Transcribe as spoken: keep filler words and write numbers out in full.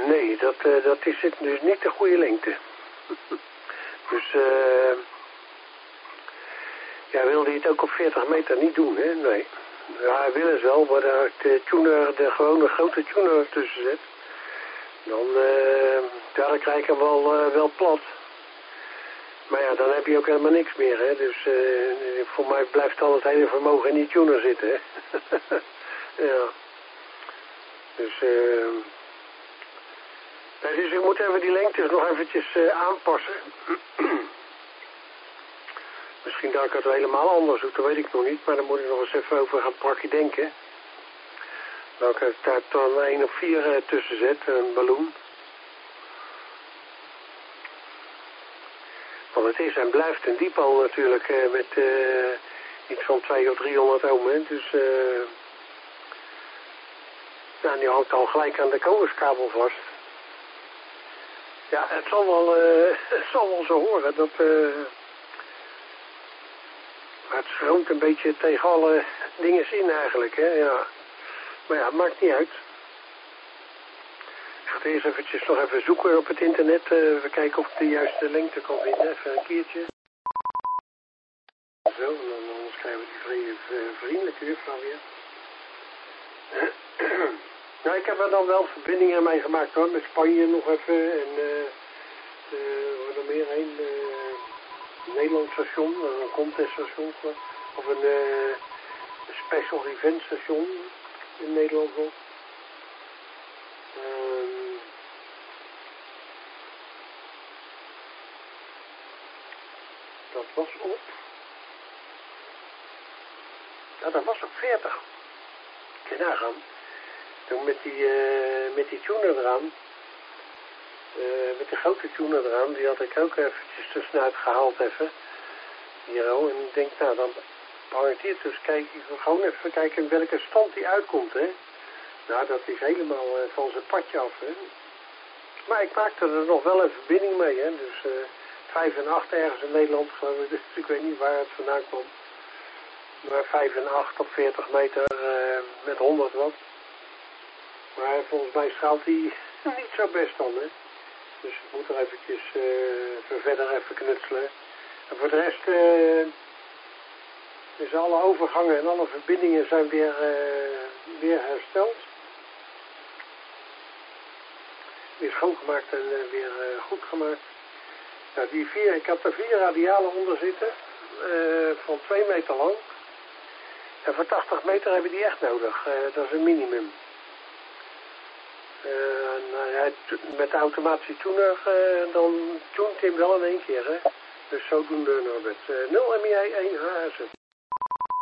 Nee, dat, uh, dat is het dus niet de goede lengte. Dus uh, ja, wilde hij het ook op veertig meter niet doen, hè? Nee. Ja, hij wil het wel, maar daar de tuner, de gewone grote tuner tussen zet, dan, uh, daar krijg ik hem wel, uh, wel plat. Maar ja, dan heb je ook helemaal niks meer, hè. Dus uh, voor mij blijft al het hele vermogen in die tuner zitten, hè. Ja. Dus, uh, nee, dus ik moet even die lengtes nog eventjes uh, aanpassen. Misschien dat ik het helemaal anders doe, dat weet ik nog niet. Maar dan moet ik nog eens even over gaan prakje denken. Dat ik daar dan één of vier uh, tussen zet, een ballon. Want het is en blijft een diepo natuurlijk uh, met uh, iets van tweehonderd of driehonderd ohm. Hè. Dus uh, nou, die hangt al gelijk aan de koperskabel vast. Ja, het zal wel, uh, het zal wel zo horen dat... Uh, Maar het schroomt een beetje tegen alle dingen in eigenlijk, hè, ja. Maar ja, het maakt niet uit. Ik ga het eerst eventjes nog even zoeken op het internet. Uh, even kijken of ik de juiste lengte kan vinden. Even een keertje. Zo, en dan anders krijgen we die vriendelijke juffrouw weer. Nou, ik heb er dan wel verbindingen mee gemaakt hoor. Met Spanje nog even. En uh, uh, waar er meer heen... Uh, een Nederlands station, een contest station, of een uh, special event station in Nederland ook. Um, dat was op. Ja, dat was op veertig. Kun je nagaan. Toen met die, uh, met die tuner eraan. Uh, met de grote tuner eraan, die had ik ook eventjes tussenuit gehaald even. Hier oh, en ik denk, nou dan hang ik hier dus kijk ik gewoon even kijken welke stand die uitkomt, hè. Nou, dat is helemaal uh, van zijn padje af, hè. Maar ik maakte er nog wel een verbinding mee, hè. Dus uh, vijf en acht ergens in Nederland, geloof ik. Dus ik weet niet waar het vandaan kwam. Maar vijf en acht op veertig meter uh, met honderd watt. Maar volgens mij schaalt hij niet zo best dan, hè. Dus ik moet er eventjes uh, verder even knutselen. En voor de rest uh, is alle overgangen en alle verbindingen zijn weer, uh, weer hersteld. Weer schoongemaakt en uh, weer uh, goed gemaakt. Nou, die vier, ik had er vier radialen onder zitten. Uh, van twee meter lang. En voor tachtig meter hebben die echt nodig. Uh, dat is een minimum. Uh, nou, ja, met de automatische tuner, uh, dan tunt hij hem wel in één keer, hè. Dus zodoende Norbert. Uh, nul M I één H S.